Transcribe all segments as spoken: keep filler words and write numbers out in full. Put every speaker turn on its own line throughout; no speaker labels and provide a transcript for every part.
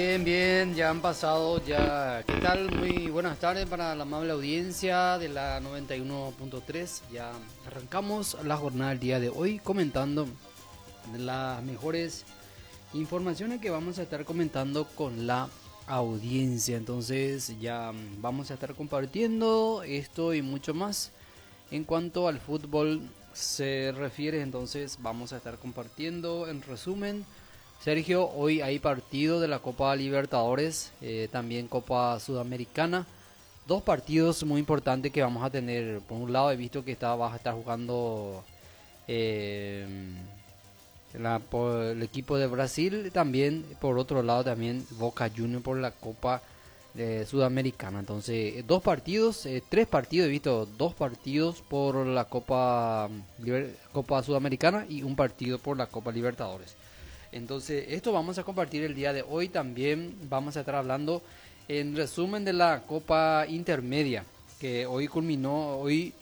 Bien, bien, ya han pasado, ya, ¿qué tal? Muy buenas tardes para la amable audiencia de la noventa y uno punto tres. Ya arrancamos la jornada del día de hoy comentando las mejores informaciones que vamos a estar comentando con la audiencia. Entonces ya vamos a estar compartiendo esto y mucho más. En cuanto al fútbol se refiere, entonces vamos a estar compartiendo en resumen. Sergio, hoy hay partido de la Copa Libertadores, eh, también Copa Sudamericana. Dos partidos muy importantes que vamos a tener. Por un lado he visto que está, vas a estar jugando eh, la, por el equipo de Brasil. También por otro lado también Boca Juniors por la Copa eh, Sudamericana. Entonces dos partidos, eh, tres partidos, he visto dos partidos por la Copa, Liber, Copa Sudamericana y un partido por la Copa Libertadores. Entonces, esto vamos a compartir el día de hoy. También vamos a estar hablando en resumen de la Copa Intermedia, que hoy culminó, hoy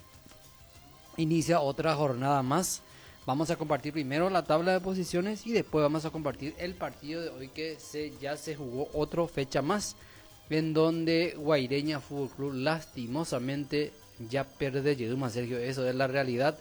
inicia otra jornada más. Vamos a compartir primero la tabla de posiciones y después vamos a compartir el partido de hoy que se, ya se jugó otra fecha más, en donde Guaireña Fútbol Club lastimosamente ya pierde Yeduma, Sergio, eso es la realidad.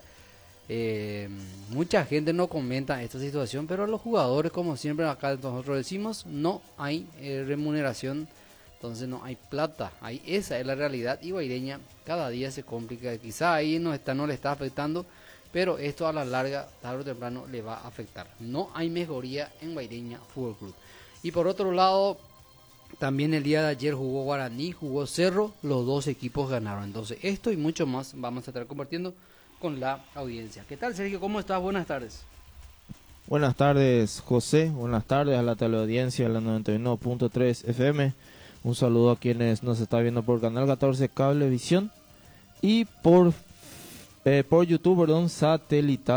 Eh, mucha gente no comenta esta situación, pero los jugadores, como siempre acá nosotros decimos, no hay eh, remuneración, entonces no hay plata, ahí esa es la realidad. Y Guaireña cada día se complica, quizá ahí no está, no le está afectando, pero esto a la larga, tarde o temprano le va a afectar. No hay mejoría en Guaireña Fútbol Club. Y por otro lado, también el día de ayer jugó Guaraní, jugó Cerro, los dos equipos ganaron. Entonces esto y mucho más vamos a estar compartiendo con la audiencia. ¿Qué tal, Sergio? ¿Cómo estás? Buenas tardes.
Buenas tardes, José. Buenas tardes a la teleaudiencia de la noventa y uno punto tres F M. Un saludo a quienes nos están viendo por Canal catorce Cablevisión y por, eh, por YouTube, perdón, satelital.